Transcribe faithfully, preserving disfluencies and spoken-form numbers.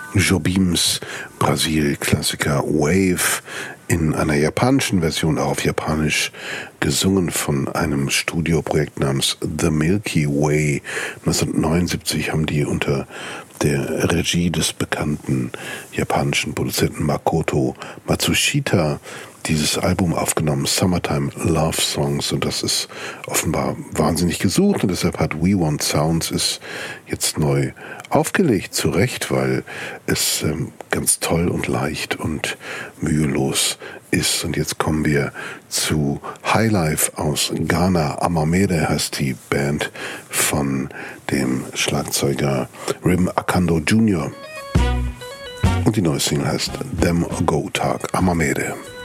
Jobeams Brasil-Klassiker Wave in einer japanischen Version, auch auf Japanisch gesungen von einem Studioprojekt namens The Milky Way. neunzehnhundertneunundsiebzig haben die unter der Regie des bekannten japanischen Produzenten Makoto Matsushita dieses Album aufgenommen, Summertime Love Songs, und das ist offenbar wahnsinnig gesucht und deshalb hat We Want Sounds es jetzt neu aufgelegt, zu Recht, weil es ähm, ganz toll und leicht und mühelos ist. Und jetzt kommen wir zu Highlife aus Ghana. Amamere heißt die Band von dem Schlagzeuger Rim Akando Junior Und die neue Single heißt Them Go Tag. Amamere.